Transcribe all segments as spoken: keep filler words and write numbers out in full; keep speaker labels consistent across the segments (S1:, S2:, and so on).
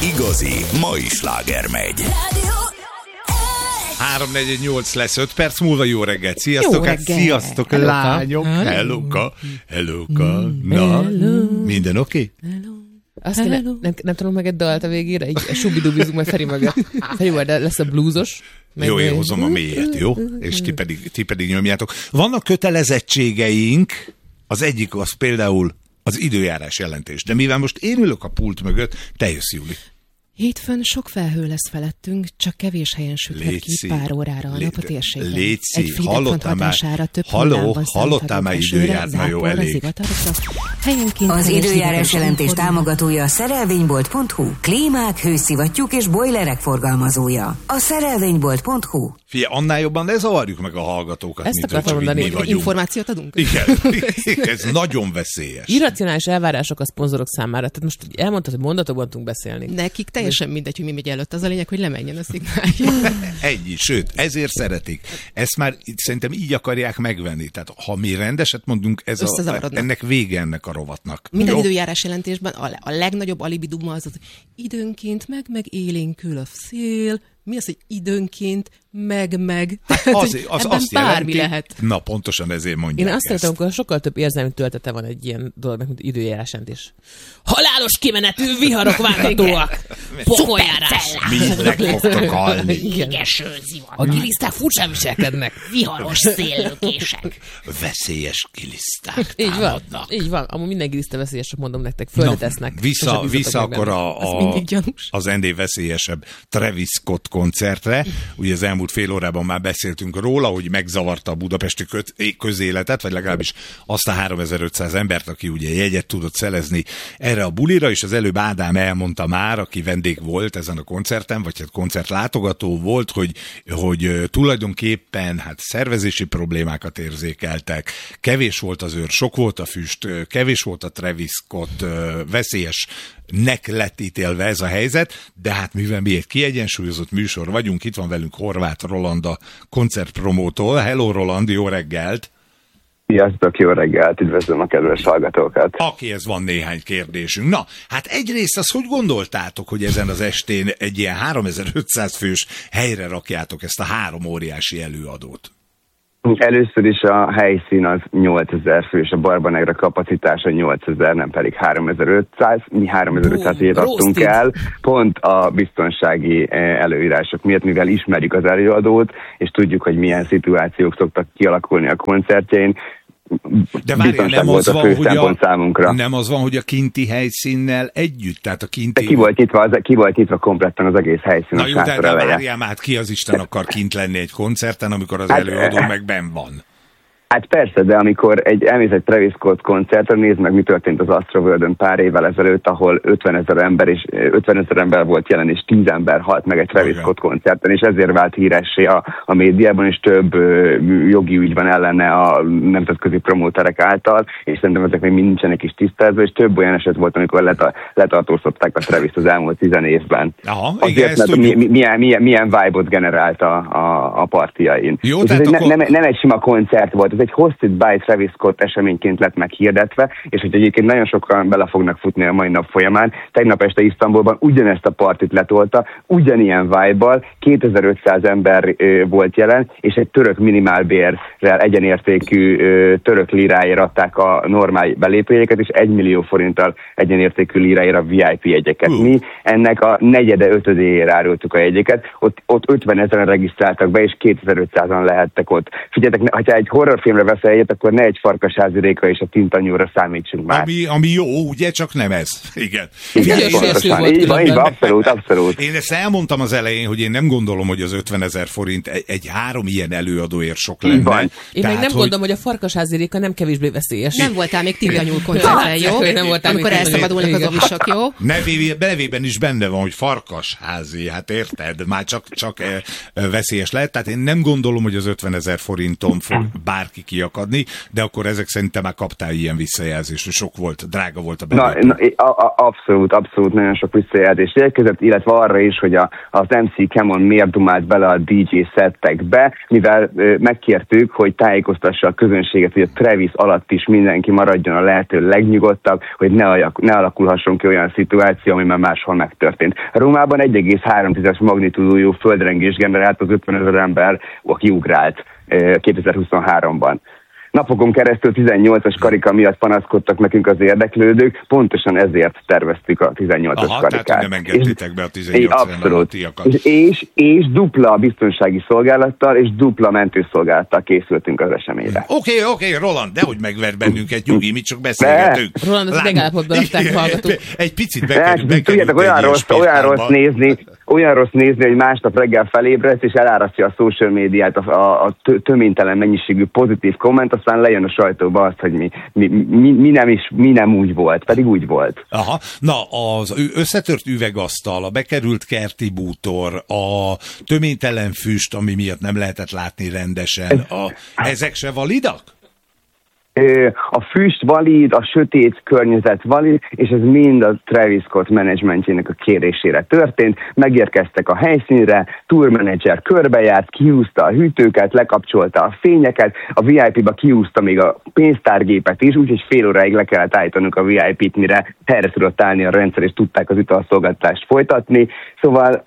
S1: igazi mai sláger megy. három negyvennyolc lesz, öt perc múlva. Jó reggelt, sziasztok,
S2: jó
S1: hát
S2: reggel.
S1: sziasztok,
S2: Hello,
S1: lányok, helloka, helloka, na, minden oké? Okay?
S2: Azt kéne, nem, nem tudom meg egy dalt a végére, így subidubizunk majd Feri mögött. Feri majd lesz a bluesos.
S1: Jó, én hozom a mélyet, jó? És ti pedig, ti pedig nyomjátok. Vannak kötelezettségeink, az egyik az például az időjárás jelentés. De mivel most én ülök a pult mögött, te jössz, Júli.
S3: Hétfőn sok felhő lesz felettünk, csak kevés helyen süthet ki pár órára a nap a térségben.
S1: Léci,
S3: Egy Fride
S1: hallottál
S3: front
S1: már,
S3: hatására több
S1: halló,
S3: hullában
S1: hallottál már
S3: számíthatók
S1: időjárna, jó,
S3: záporra,
S1: elég.
S3: zivatarokra. Helyenként
S4: Az
S3: heves
S4: időjárás
S3: zivatos
S4: jelentés
S3: fordul.
S4: támogatója a szerelvénybolt pont hu. Klímák, hőszivattyúk és bojlerek forgalmazója. A szerelvénybolt pont hu.
S1: Figyelj, annál jobban ne zavarjuk meg a hallgatókat,
S2: Ezt
S1: mint hogy
S2: akartam
S1: csak így
S2: mondani,
S1: mi
S2: hogy
S1: vagyunk.
S3: Információt adunk?
S1: Igen, ez nagyon veszélyes.
S2: Irracionális elvárások a szponzorok számára. Tehát most elmondtad, hogy mondatokban tudunk beszélni.
S3: Nekik teljesen mindegy, hogy mi megy előtt. Az a lényeg, hogy lemenjen a szignálja.
S1: Ennyi, sőt, ezért szeretik. Ezt már itt szerintem így akarják megvenni. Tehát ha mi rendeset mondunk, ez a,
S3: Összezavarodnak.
S1: ennek vége ennek a rovatnak.
S3: Minden
S1: Jó?
S3: időjárás jelentésben a, a legnagyobb alibiduma az, hogy időnként meg meg élénkül a szél. Mi az, hogy időnként meg meg?
S1: Hát
S3: Tehát,
S1: az,
S3: hogy
S1: az
S3: ebben
S1: azt
S3: bármi
S1: jelenti,
S3: lehet.
S1: Na, pontosan ezért mondják
S2: Én azt
S1: ezt.
S2: szeretem, amikor sokkal több érzelmi töltete van egy ilyen dolognak, mint időjárásjelentés. Halálos kimenetű viharok várhatóak! Pokoljárás!
S1: Mindnek fogtok halni.
S5: Égeső zivat,
S2: A giliszták furcsán viselkednek.
S5: viharos széllökések.
S1: Veszélyes kiliszták
S2: Így van,
S1: támadnak.
S2: így van. Amúgy minden giliszta veszélyes, csak mondom nektek, földet esznek.
S1: Vissza,
S2: Sosem bízzatok
S1: vissza
S2: meg
S1: akkor
S2: benne.
S1: a,
S3: Az
S1: a,
S3: mindig gyanús.
S1: az ennél veszélyesebb Travis Scott koncertre. Ugye az elmúlt fél órában már beszéltünk róla, hogy megzavarta a budapesti köt, közéletet, vagy legalábbis azt a háromezer-ötszáz embert, aki ugye jegyet tudott szelezni erre a bulira, és az előbb Ádám elmondta már, aki vendég volt ezen a koncerten, vagy hát koncertlátogató volt, hogy, hogy tulajdonképpen hát szervezési problémákat érzékeltek, kevés volt az őr, sok volt a füst, kevés volt a Travis Scott, veszélyes nek lett ítélve ez a helyzet, de hát mivel mi egy kiegyensúlyozott műsor vagyunk, itt van velünk Horváth Roland, a koncertpromótól. Hello Roland, jó reggelt!
S6: Sziasztok, jó reggelt, üdvözlöm a kedves hallgatókat!
S1: Akihez van néhány kérdésünk. Na, hát egyrészt azt hogy gondoltátok, hogy ezen az estén egy ilyen háromezer-ötszáz fős helyre rakjátok ezt a három óriási előadót?
S6: Először is a helyszín az nyolcezer fős, a Barbanegra kapacitása nyolcezer, nem pedig háromezer-ötszáz. Mi háromezer-ötszázért adtunk el, pont a biztonsági előírások miatt, mivel ismerjük az előadót, és tudjuk, hogy milyen szituációk szoktak kialakulni a koncertjén.
S1: De várjál, nem
S6: volt
S1: az,
S6: a
S1: van,
S6: fő
S1: hogy
S6: szempont
S1: a,
S6: számunkra.
S1: nem az van, hogy a kinti helyszínnel együtt, tehát a kinti...
S6: De ki volt nyitva, az, ki volt nyitva kompletten az egész helyszín.
S1: Na
S6: a
S1: jó, de,
S6: sátor
S1: de
S6: eleje.
S1: várjál már, hát ki az Isten akar kint lenni egy koncerten, amikor az
S6: Hát,
S1: előadó
S6: eh,
S1: meg benn van?
S6: Hát persze, de amikor egy elmész egy Travis Scott koncertre, nézd meg, mi történt az Astroworld-ön pár évvel ezelőtt, ahol ötvenezer ember, és ötvenezer ember volt jelen, és tíz ember halt meg egy Travis Scott koncerten, és ezért vált híressé a, a médiában, és több ö, jogi ügy van ellene a nemzetközi promóterek által, és szerintem ezek még nincsenek is tisztázva, és több olyan eset volt, amikor leta, letartóztatták a Travis az elmúlt tizen évben.
S1: Aha,
S6: Azért,
S1: igen, ezt
S6: mert mi,
S1: tudjuk.
S6: mi, milyen, milyen, milyen vibe-ot generált a, a, a partiain.
S1: Jó,
S6: és ez
S1: tehát
S6: egy,
S1: akkor...
S6: ne, nem, nem egy sima koncert volt, ez egy Hosted by Travis Scott eseményként lett meghirdetve, és hogy egyébként nagyon sokan bele fognak futni a mai nap folyamán. Tegnap este Isztambulban ugyanezt a partit letolta, ugyanilyen vibe-bal, kétezer-ötszáz ember ö, volt jelen, és egy török minimálbérrel egyenértékű ö, török liráért adták a normál belépőjegyeket, és egy millió forinttal egyenértékű liráért a vé i pé jegyeket.
S1: Uh.
S6: Mi ennek a negyede, ötödéért árultuk a jegyeket, ott, ott ötvenezeren regisztráltak be, és kétezer-ötszázan lehettek ott. Figyeljetek, ha egy horrorfilmre veszel egyet, akkor ne egy Farkasházi Réka és a Tintanyúra számítsunk már.
S1: Ami, ami jó, ugye, csak nem ez. Igen.
S6: Igen,
S2: Ügyes
S6: pontosan.
S2: volt
S6: Így van, így van,
S2: különben.
S6: abszolút, abszolút.
S1: Én ezt elmondtam az elején, hogy én nem gondolom, hogy az ötvenezer forint egy, egy három ilyen előadóért sok lenne.
S6: Így van.
S2: Én meg nem gondolom, hogy a Farkasházi Réka nem kevésbé veszélyes.
S3: Nem voltál még Tintanyúl koncerten, jó?
S2: Hát, nem voltál még
S3: Amikor
S2: Tintanyúl.
S3: elszabadulnak az ovisok, jó?
S1: Nevében, nevében is benne van, hogy Farkasházi, hát érted? Már csak, csak e, e, veszélyes lehet. Tehát én nem gondolom, hogy az ötvenezer forinton fog bárki neki kiakadni, de akkor ezek szerint te már kaptál ilyen visszajelzést, hogy sok volt, drága volt a
S6: Na,
S1: belépő.
S6: na a, a, abszolút, abszolút nagyon sok visszajelzés érkezett, illetve arra is, hogy a, az em cé Camon miért dumált bele a dé dzsé szettekbe, mivel ö, megkértük, hogy tájékoztassa a közönséget, hogy a Travis alatt is mindenki maradjon a lehető legnyugodtabb, hogy ne, alak, ne alakulhasson ki olyan szituáció, ami már máshol megtörtént. Rómában egy egész három magnitúdójú földrengés generált az ötvenezer ember, aki ugrált kétezer-huszonháromban. Napokon keresztül tizennyolcas karika miatt panaszkodtak nekünk az érdeklődők, pontosan ezért terveztük a tizennyolcas
S1: Aha,
S6: karikát.
S1: tehát nem engedtétek be a tizennyolc alattiakat.
S6: És, és, és dupla biztonsági szolgálattal és dupla mentőszolgálattal készültünk az eseményre.
S1: Oké, okay, oké, okay, Roland, dehogy megver bennünket, nyugi, mi csak beszélgetünk.
S2: Roland, az megállapotban rakták hallgatók.
S1: Egy picit bekerült.
S6: Tudjátok, olyan rossz, olyan rossz nézni, olyan rossz nézni, hogy másnap reggel felébredsz, és elárasztja a social médiát a, a, a töménytelen mennyiségű pozitív komment, aztán lejön a sajtóba azt, hogy mi, mi, mi, mi, nem is, mi nem úgy volt, pedig úgy volt.
S1: Aha, na az összetört üvegasztal, a bekerült kerti bútor, a töménytelen füst, ami miatt nem lehetett látni rendesen, a, ezek se validak?
S6: A füst valid, a sötét környezet valid, és ez mind a Travis Scott menedzsmentjének a kérésére történt. Megérkeztek a helyszínre, tourmenedzser körbejárt, kihúzta a hűtőket, lekapcsolta a fényeket, a vé i pé-ba kihúzta még a pénztárgépet is, úgyhogy fél óráig le kellett állítanunk a vé i pét, mire helyre tudott állni a rendszer, és tudták az italszolgáltatást folytatni. Szóval...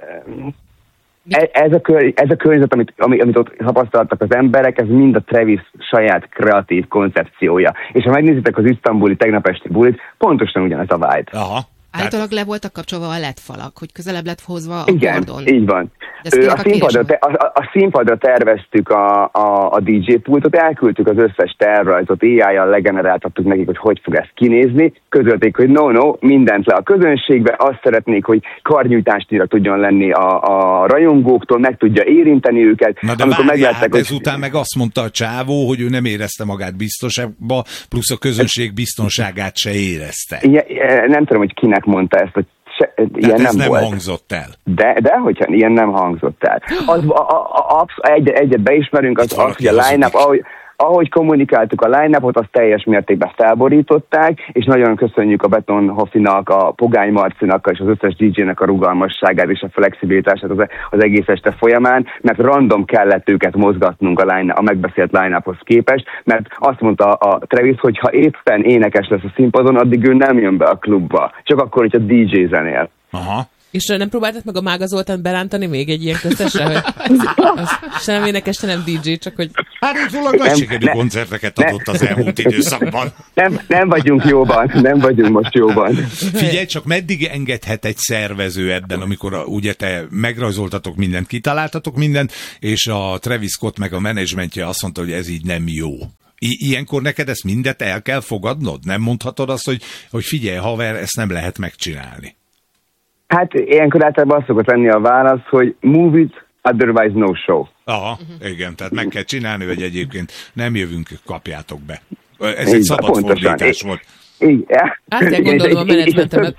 S6: Ez a, kör, ez a környezet, amit, amit ott tapasztaltak az emberek, ez mind a Travis saját kreatív koncepciója. És ha megnézitek az isztambuli tegnap esti bulit, pontosan ugyanez a vibe.
S1: Aha.
S3: Állítólag le voltak kapcsolva a led falak, hogy közelebb lett hozva a
S6: Igen,
S3: bordon.
S6: így van. Ö, a, színpadra, te, a, a színpadra terveztük a, a, a dé dzsé pultot, elküldtük az összes tervrajzot, á í-jal legeneráltattuk nekik, hogy hogy fog ez kinézni. Közölték, hogy no, no, mindent le a közönségbe, azt szeretnék, hogy karnyújtásnyira tudjon lenni a, a rajongóktól, meg tudja érinteni őket.
S1: Na de
S6: amikor
S1: várjál,
S6: meglátták,
S1: hát
S6: hogy...
S1: ezután meg azt mondta a csávó, hogy ő nem érezte magát biztosabba, plusz a közönség biztonságát se érezte.
S6: Igen, nem tudom, hogy kinek mondta ezt, hogy se, ilyen
S1: ez
S6: nem,
S1: nem
S6: volt.
S1: hangzott el.
S6: De, de hogyha ilyen nem hangzott el. Az, a, a, a, egy, egyet beismerünk, az, az hogy a line-up, ahogy, ahogy kommunikáltuk a line-upot, azt teljes mértékben felborították, és nagyon köszönjük a Beton Hoffinak, a Pogány Marcinak és az összes dé dzsének a rugalmasságát és a flexibilitását az, az egész este folyamán, mert random kellett őket mozgatnunk a, line, a megbeszélt line-uphoz képest, mert azt mondta a Travis, hogy ha éppen énekes lesz a színpadon, addig ő nem jön be a klubba, csak akkor, hogyha dé dzsé zenél.
S1: Aha.
S2: És nem próbáltak meg a Mága Zoltánt berántani még egy ilyen köztesre, hogy az se nem énekes, se nem dé dzsé, csak hogy...
S1: Hát utólag nagy sikerű koncerteket adott az elmúlt időszakban.
S6: Nem, nem vagyunk jóban, nem vagyunk most jóban.
S1: Figyelj, csak meddig engedhet egy szervező ebben, amikor a, ugye te megrajzoltatok mindent, kitaláltatok mindent, és a Travis Scott meg a menedzsmentje azt mondta, hogy ez így nem jó. I- ilyenkor neked ezt mindet el kell fogadnod? Nem mondhatod azt, hogy, hogy figyelj, haver, ezt nem lehet megcsinálni.
S6: Hát ilyenkor általában az szokott lenni a válasz, hogy move it, otherwise no show.
S1: Aha, igen, tehát meg kell csinálni, hogy egyébként nem jövünk, kapjátok be. Ez
S6: Így
S1: egy szabad
S6: pontosan.
S1: fordítás volt.
S6: Igen.
S2: Át kell gondolnom a menedzsmentemet.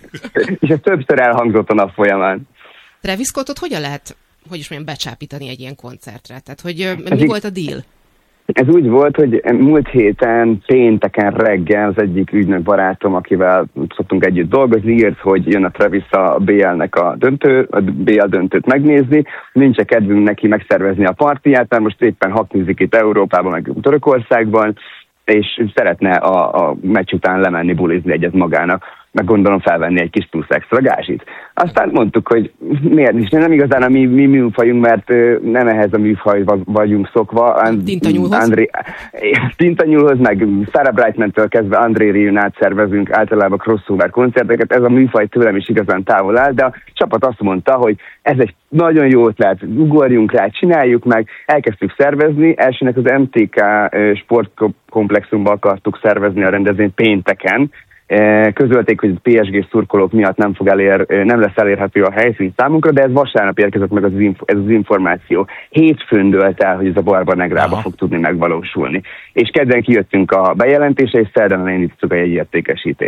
S6: És ez többször elhangzott a nap folyamán.
S3: Travis Scottot hogyan lehet, hogy is mondjam, becsápítani egy ilyen koncertre? Tehát, hogy ö,
S6: Ez
S3: mi
S6: így-
S3: volt a deal?
S6: Ez úgy volt, hogy múlt héten, pénteken reggel az egyik ügynök barátom, akivel szoktunk együtt dolgozni, írt, hogy jön a Travis a bé el-nek a döntő, a bé el döntőt megnézni, nincs kedvünk neki megszervezni a partiját, mert most éppen haknizik itt Európában, meg Törökországban, és szeretne a, a meccs után lemenni bulizni egyet magának, meg gondolom felvenni egy kis plusz extra gázsit. Aztán mondtuk, hogy miért is, nem igazán a mi, mi műfajunk, mert ö, nem ehhez a műfajba vagyunk szokva.
S3: Tintanyúlhoz?
S6: André, Tintanyúlhoz, meg Sarah Brightman-től kezdve André Riunát szervezünk általában crossover koncerteket, ez a műfaj tőlem is igazán távol áll, de a csapat azt mondta, hogy ez egy nagyon jó ötlet, ugorjunk rá, csináljuk meg, elkezdtük szervezni, elsőnek az em té ká ö, sportkomplexumban akartuk szervezni a rendezvényt pénteken. Közölték, hogy a pé es gé szurkolók miatt nem, fog elér, nem lesz elérhető a helyszín számunkra, de ez vasárnap érkezett meg az inf- ez az információ. Hétfőn dölt el, hogy ez a Barba Negrába fog tudni megvalósulni. És kedden kijöttünk a bejelentése, és szerdán elindítottuk a jegyértékesítést.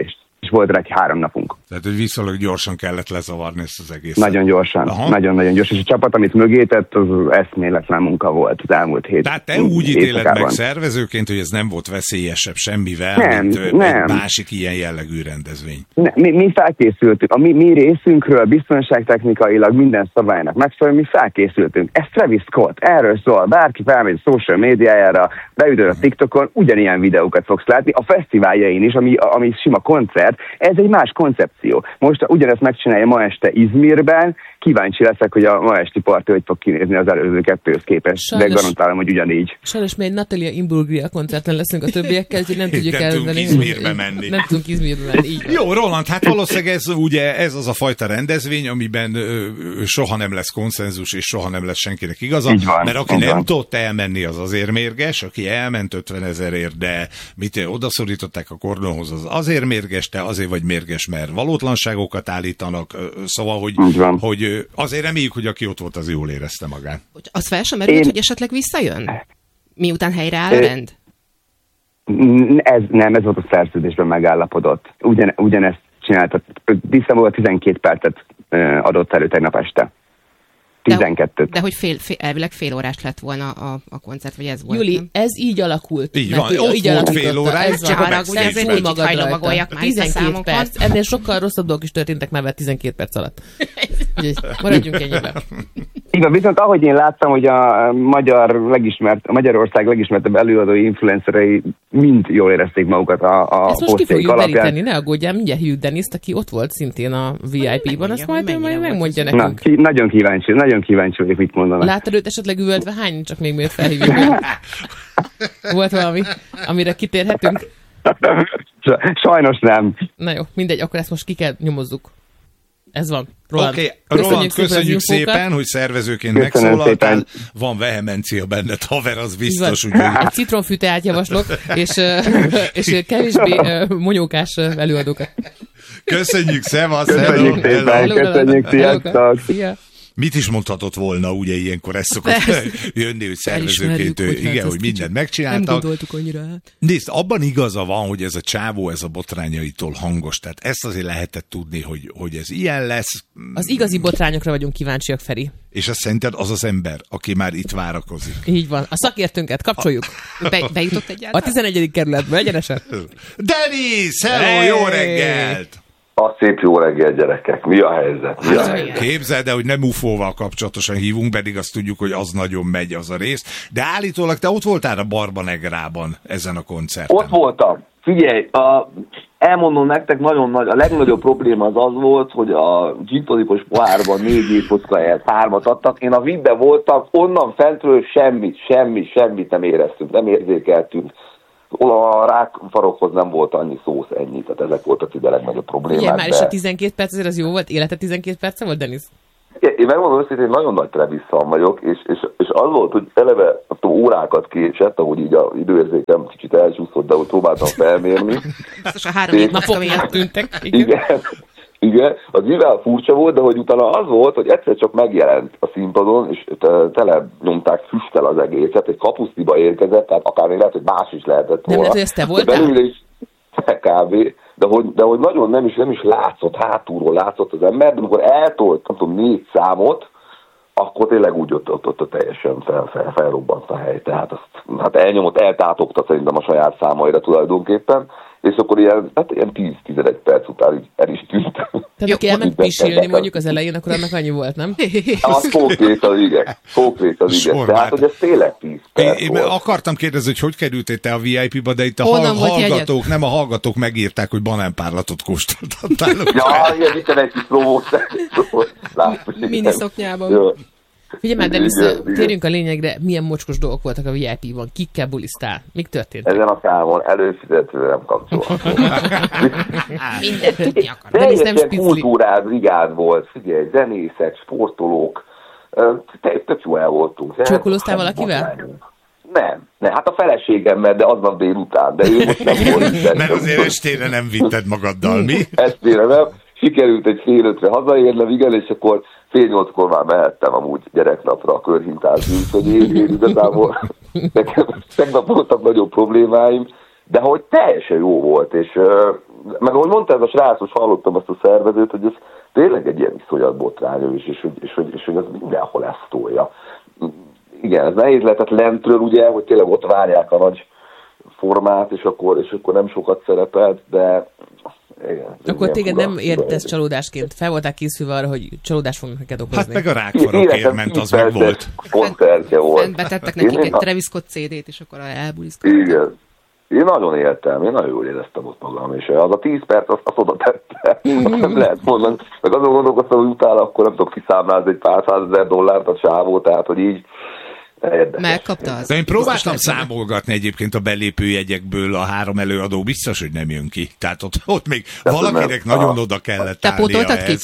S6: és volt rá egy három napunk.
S1: Tehát, hogy viszonylag gyorsan kellett lezavarni ezt az egészet.
S6: Nagyon gyorsan,
S1: Aha.
S6: nagyon-nagyon gyorsan. És a csapat, amit mögé tett, az eszméletlen munka volt az elmúlt hét.
S1: Tehát te úgy ítéled
S6: éjszakában.
S1: meg szervezőként, hogy ez nem volt veszélyesebb semmivel,
S6: Nem,
S1: mint
S6: nem.
S1: egy másik ilyen jellegű rendezvény.
S6: Ne, mi, mi felkészültünk, a mi, mi részünkről biztonságtechnikailag minden szabálynak megfelelően mi felkészültünk. Ez Travis Scott, erről szól, bárki felmegy a social médiájára, beütöd a TikTokon, ugyanilyen videókat fogsz látni, a fesztiváljain is, ami, ami sima koncert, ez egy más koncepció. Most ugyanezt megcsinálja ma este Izmirben, kíváncsi leszek, hogy a ma esti parti hogy fog kinézni az előző kettőhöz képest,
S2: Sajnos-
S6: de garantálom, hogy ugyanígy.
S2: Sajnos mi egy Natalia Imbruglia koncerten leszünk a többiekkel, úgyhogy nem tudjuk
S1: Nem tudunk
S2: elvenni.
S1: Izmirbe menni.
S2: Nem tudunk Izmirbe menni, így van.
S1: Jó, Roland, hát valószínűleg ez, ugye, ez az a fajta rendezvény, amiben ö, ö, soha nem lesz konszenzus, és soha nem lesz senkinek igaza,
S6: Így van,
S1: mert aki
S6: így
S1: nem
S6: van.
S1: tudott elmenni, az azért mérges, aki elment ötven ezerért, de mit odaszorították a kordonhoz, az azért mérges, te azért vagy mérges, mert valótlanságokat állítanak, ö, szóval, hogy,
S6: Így van.
S1: hogy ö, azért reméljük, hogy aki ott volt, az jól érezte magát.
S3: Az fel sem merült,
S6: Én-
S3: hogy esetleg visszajön? Miután helyreáll a
S6: Ö,
S3: rend?
S6: Ez nem, ez volt a szerződésben megállapodott. Ugyan, ugyanezt csináltat. Diszember tizenkét percet ö, adott elő tegnap este. tizenkettőt.
S3: De hogy fél, fél, elvileg fél órás lett volna a, a koncert, vagy ez volt,
S2: Júli,
S3: nem?
S2: ez így alakult.
S1: Így
S2: mert
S1: van,
S2: ő-
S1: ott
S2: így
S1: volt
S2: alakította,
S1: fél óráig,
S2: ez
S1: csak
S2: van.
S1: a
S3: haragudj,
S1: backstage
S3: ezért
S1: volt.
S3: kicsit
S2: magad rajta.
S3: hajlomagoljak már itt a
S2: tizenkét
S3: számokat.
S2: perc. Ennél sokkal rosszabb dolgok is történtek már vele tizenkét perc alatt. Úgyhogy maradjunk ennyiben.
S6: Igen, viszont ahogy én láttam, hogy a magyar legismert, a Magyarország legismertebb előadói influencerei mind jól érezték magukat a, a
S2: Ezt most ki
S6: posztjaik
S2: fogjuk
S6: alapján.
S2: deríteni, ne aggódjál, mindjárt hívjuk Deniszt, aki ott volt szintén a vé i pé-ban, azt majd ő majd megmondja
S6: Na,
S2: nekünk.
S6: ki, nagyon kíváncsi, nagyon kíváncsi vagyok, mit mondanak.
S2: Láttad őt esetleg üvöltve? Hány? Csak még miért felhívjuk. Volt valami, amire kitérhetünk?
S6: Sajnos nem.
S2: Na jó, mindegy, akkor ezt most ki kell nyomozzuk. Ez van.
S1: Oké,
S2: Roland,
S1: okay. Roland,
S2: szépen az
S1: köszönjük
S2: infókat.
S1: szépen, hogy szervezőként
S6: Köszönöm
S1: megszólaltál.
S6: szépen.
S1: Van vehemencia benned, haver, az
S2: Így
S1: biztos,
S2: van.
S1: úgyhogy
S2: Egy citromfű teát javaslok, és, ö, és kevésbé ö, monyókás ö, előadókat.
S1: köszönjük, szevasz,
S6: Köszönjük
S1: hello,
S6: szépen.
S1: hello.
S6: Köszönjük, sziasztok.
S2: Szia.
S1: Mit is mondhatott volna, ugye ilyenkor ez szokott jönni, hogy szervezőként, ő, igen,
S3: hát
S1: hogy
S3: ezt
S1: mindent
S3: Nem
S1: megcsináltak.
S3: gondoltuk annyira át.
S1: Nézd, abban igaza van, hogy ez a csávó, ez a botrányaitól hangos, tehát ezt azért lehetett tudni, hogy, hogy ez ilyen lesz,
S2: Az igazi botrányokra vagyunk kíváncsiak, Feri.
S1: és azt szerinted az az ember, aki már itt várakozik.
S2: Így van. A szakértőnket kapcsoljuk.
S3: Be, bejutott
S2: A
S3: egyáltalán?
S2: tizenegyedik kerületbe, egyenesen.
S1: Denis, hello,
S2: Hey!
S1: jó reggelt!
S7: A szép jó reggel, gyerekek. Mi a helyzet? Mi a
S3: Hát,
S7: helyzet?
S1: Képzeld el, hogy nem ufóval kapcsolatosan hívunk, pedig azt tudjuk, hogy az nagyon megy az a rész. De állítólag te ott voltál a Barbanegrában ezen a koncerten.
S7: Ott voltam. Figyelj, a, elmondom nektek, nagyon nagy, a legnagyobb probléma az az volt, hogy a gin-tonicos pohárban négy éjszakát hármat adtak. Én a vízben voltam, onnan fentről semmit, semmit, semmit nem éreztünk, nem érzékeltünk. A rákfarokhoz nem volt annyi szósz, ennyi, tehát ezek voltak ide a legnagyobb problémák.
S2: Ugye már is
S7: de-
S2: a tizenkét perc, azért az jó volt? Élete tizenkét perce volt, Denis?
S7: Én megmondom őszintén, hogy nagyon nagy Travis-szal vagyok, és, és, és az volt, hogy eleve a órákat késett, ahogy így az időérzékem kicsit elcsúszott, de hogy próbáltam felmérni.
S3: Biztos a három-hét napka
S2: Napok
S3: miatt.
S2: tűntek. Igen.
S7: Igen, igen, az mivel furcsa volt, de hogy utána az volt, hogy egyszer csak megjelent a színpadon, és te- tele nyomták füsttel az egészet, egy kapusztiba érkezett, tehát akár még lehet, hogy más is lehetett volna.
S2: Nem lehet, hogy ez te
S7: De
S2: voltál?
S7: belőle is kb. De hogy, de hogy nagyon nem is, nem is látszott, hátulról látszott az ember, de amikor eltolt, nem tudom, négy számot, akkor tényleg úgy ott, ott, ott teljesen fel, fel, felrobbant a hely. Tehát azt hát elnyomott, eltátogta szerintem a saját számaira tulajdonképpen, és akkor ilyen, hát ilyen tíz-tizenegy perc után így el is tűnt.
S2: Tehát aki elment pisilni mondjuk az elején, akkor annak annyi volt, nem?
S7: Az konkrét az igen. Konkrét az igen.
S1: Sorvált.
S7: Tehát, hogy ez tényleg tíz
S1: Én,
S7: perc
S1: én
S7: volt.
S1: akartam kérdezni, hogy hogy kerültél te a vé i pé-ba, de itt a
S3: Honnan
S1: hall-
S3: volt
S1: hallgatók,
S3: jegyed?
S1: nem a hallgatók megírták, hogy banánpárlatot kóstoltattál.
S7: Ja, ilyen itt egy kis promószer.
S3: Mini szoknyában.
S7: Jó.
S2: Figyelj már, Denis,
S7: Igen, igen.
S2: térjünk a lényegre, milyen mocskos dolgok voltak a vé i pé-ban, kikkel bulisztál, mik történt?
S7: Ezen a számon előfizetőre nem kapcsolható.
S5: Mindent tudni akar.
S2: Denis
S7: Teljes
S2: nem
S7: ilyen
S2: spicli.
S7: kultúrád, brigád volt, figyelj, zenészek, sportolók, ö, te- tök jó el voltunk.
S2: Csókolóztál valakivel?
S7: Nem, nem, hát a feleségemmel, de aznap délután, de ő most nem volt.
S1: Mert azért estére nem vitted magaddal, mi?
S7: Estére nem. Sikerült egy fél ötre hazaérnem, igen, és akkor fél nyolckor már mehettem amúgy gyereknapra a körhintázni, úgyhogy én, én igazából nekem tegnap voltak nagyobb problémáim, de hogy teljesen jó volt, és ö, meg ahogy mondta ez a srác, most hallottam azt a szervezőt, hogy ez tényleg egy ilyen iszonyat botrány, és, és, és, és, és, és hogy ez mindenhol ezt tolja. Igen, ez nehéz lehetett lentről, ugye, hogy tényleg ott várják a nagy formát, és akkor, és akkor nem sokat szerepelt, de... Igen,
S2: akkor téged nem ért ez csalódásként? Fel voltál készülve arra, hogy csalódást fognak neked okozni?
S1: Hát meg a rákfarokért ment, az meg volt.
S7: Koncertje volt.
S3: Betettek nekik egy Travis Scott cé dét, és akkor elbuliszkodtak.
S7: Igen. Én nagyon éltem, én nagyon jól éreztem ott magam, és az a tíz perc, azt, azt oda tette. Nem lehet mondani. Meg azon gondolkoztam, hogy utána akkor nem tudok kiszámlázni egy pár százezer dollárt a sávó, tehát hogy így érdekes.
S3: Megkapta az.
S1: De én próbáltam számolgatni egyébként a belépőjegyekből, a három előadó biztos, hogy nem jön ki. Tehát ott, ott még de valakinek nem. Nagyon oda kellett
S3: Te pótoltad ki?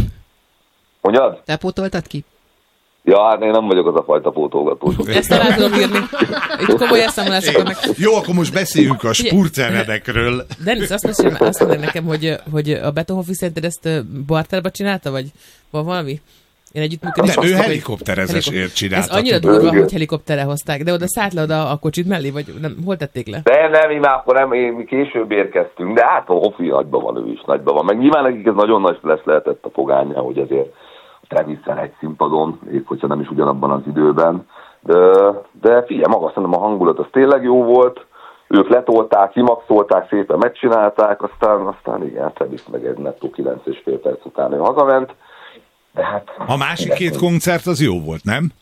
S7: Mondjad?
S3: Te pótoltad ki?
S7: Ja, hát én nem vagyok az a fajta pótolgatós.
S2: Ezt el tudom írni. Itt komoly elszámolásokon meg...
S1: Jó, akkor most beszéljünk a spurceredekről.
S2: Denis, azt mesélj, azt mondja nekem, hogy, hogy a Beethoven szerinted ezt barterba csinálta, vagy van valami? Én együttműködés.
S1: Nem, ő helikopterezésért csinálta.
S2: Ez annyira durva, hogy helikopterre hozták, de oda szállt le oda a kocsit mellé, vagy nem, hol tették le?
S7: De nem, mi már akkor nem, mi később érkeztünk, de hát a Hofi nagyban van, ő is nagyban van. Meg nyilván nekik ez nagyon nagy lesz lehetett a pogánya, hogy azért Travis-szel egy színpadon, még hogyha nem is ugyanabban az időben. De, de figyelj, maga szerintem a hangulat az tényleg jó volt, ők letolták, kimaxolták, szépen megcsinálták, aztán, aztán igen, Travis meg egy nettó kilenc és fél perc után ő hazament. De hát,
S1: a másik két koncert az jó volt, nem?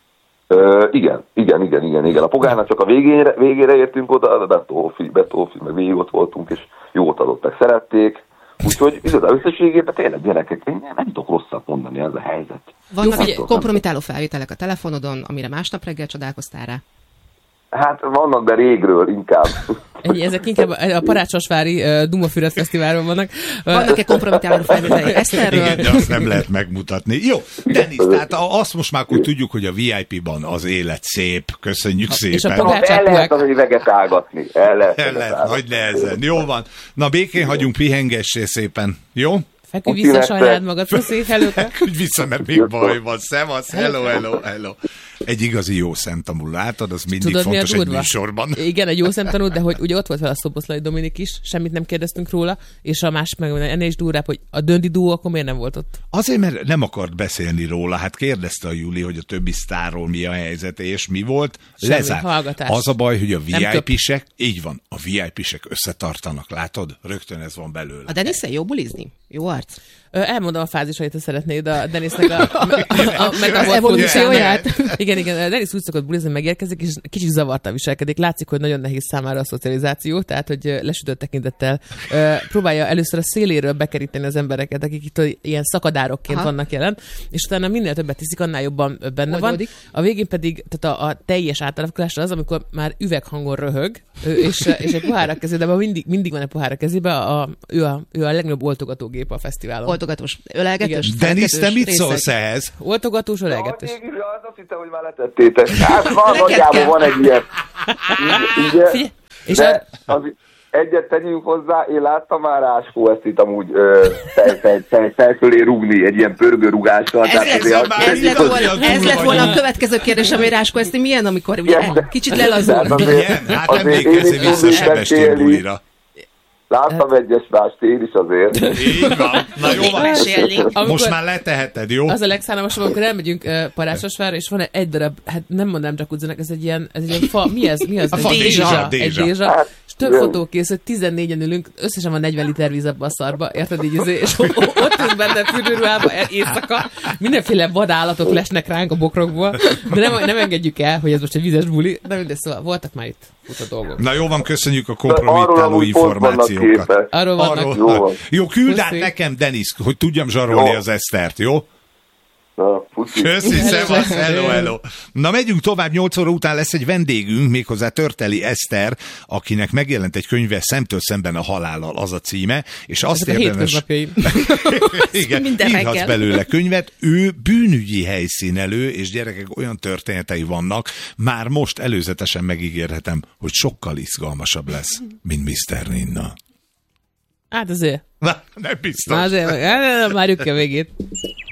S7: Ö, igen, igen, igen, igen, igen. A Pogának csak a végére, végére értünk oda, a Beethoven, Beethoven, meg végig ott voltunk, és jót adott, meg szerették. Úgyhogy igazán összességében tényleg gyerekek, én nem, nem tudok rosszat mondani, ez a helyzet.
S3: Vannak jó, kompromitáló felvételek a telefonodon, amire másnap reggel csodálkoztál rá?
S7: Hát vannak, de régről inkább.
S2: Ennyi, ezek inkább a Parácsosvári uh, Dumafüred Fesztiválon vannak.
S3: Vannak-e kompromitáló felvételek Eszterről?
S1: Igen, de azt nem lehet megmutatni. Jó, Denis, tehát azt most már akkor tudjuk, hogy a vé i pé-ban az élet szép. Köszönjük szépen.
S2: És a pogácsák
S7: el lehet az üveget ágatni. El lehet, el lehet
S1: nagy nehezen. Jó van. Na békén hagyunk, pihengessél szépen. Jó?
S2: Feküdj vissza, sajnáld magad, puszi, hello.
S1: Feküdj vissza, mert még baj van. Szevasz, hello, hello, hello. Egy igazi jó szemtanú, látod, az mindig tudod, fontos egy műsorban.
S2: Igen, egy jó szemtanú, de hogy ugye ott volt vele a Szoboszlai Dominik is, semmit nem kérdeztünk róla, és a másik meg ennél is durvább, hogy a Döndi Duó akkor miért nem volt ott?
S1: Azért, mert nem akart beszélni róla, hát kérdezte a Júli, hogy a többi sztárról mi a helyzet, és mi volt. Lezárt. Az a baj, hogy a vé i pé-sek, így van, a vé i pé-sek összetartanak, látod? Rögtön ez van belőle.
S3: A Denisszel jó bulizni? Jó arc?
S2: Elmondom a fázisait, ha szeretnéd a Denisnek a, a, a, a
S3: az evolúcióját.
S2: Igen, igen, Denis úgy szokott bulizni, megérkezik, és kicsit zavartan viselkedik. Látszik, hogy nagyon nehéz számára a szocializáció, tehát, hogy lesütött tekintettel próbálja először a széléről bekeríteni az embereket, akik itt ilyen szakadárokként Aha. vannak jelen, és utána minél többet tiszik, annál jobban benne
S3: Oldódik.
S2: van. A végén pedig, tehát a, a teljes átalakulásra az, amikor már üveghangon röhög, és, és egy pohár a kezében, de mindig, mindig van egy pohár a kezében, a, ő, a, ő a legnagyobb oltogatógép a fesztiválon.
S3: Oltogatós, ölelgetős,
S1: Denis, te mit szólsz ehhez?
S2: Oltogatós, ölelgetős.
S7: Ja, azt hittem, hogy már letettétek. Hát van, nagyjából van egy ilyen. Ugye,
S2: és
S7: de az, egyet tegyünk hozzá, én láttam már Ráskó ezt itt amúgy felfölé rúgni egy ilyen pörgőrúgással.
S3: Ez, ez, ez, ez, lett volna, ez lett volna a következő kérdés, ami Ráskó ezt milyen, amikor ugye kicsit lelazul.
S1: Igen, hát emlékezzél vissza Sebestyén bulira.
S7: Láttam egyes mást én is azért.
S1: Így van. Na jó van.
S2: Amikor,
S1: most már leteheted, jó?
S2: Az a legszállalmasabb, amikor elmegyünk uh, Parácsosvárra, és van egy darab, hát nem mondanám Jacuzzinak, ez egy ilyen, ez egy ilyen fa, mi ez? Mi az?
S1: A fa,
S2: dézsa.
S1: dézsa.
S2: Egy dézsa. Hát, és több fotó készült, tizennégyen ülünk, összesen van negyven liter víz abba a szarba, érted így, és ott ülünk benne fürdőruhába éjszaka, mindenféle vadállatok lesnek ránk a bokrokból, de nem, nem engedjük el, hogy ez most egy vizes buli, de mindegy, szóval voltak már itt futott dolgok.
S1: Na jó van, köszönjük a kompromittáló információkat.
S2: Arról vannak.
S1: Arról, jó, jó, küld át nekem, Denis, hogy tudjam zsarolni jó. az Esztert, jó?
S7: Na,
S1: köszi, szevasz, hello, hello. Na megyünk tovább, nyolc óra után lesz egy vendégünk, méghozzá Törteli Eszter, akinek megjelent egy könyve Szemtől szemben a halállal, az a címe, és azt
S2: ezek
S1: érdemes... Igen, írhatsz belőle könyvet, ő bűnügyi helyszínelő, és gyerekek, olyan történetei vannak, már most előzetesen megígérhetem, hogy sokkal izgalmasabb lesz, mint miszter Ninna.
S2: Hát azért.
S1: Na, nem biztos.
S2: Na azért, várjuk ki a végét.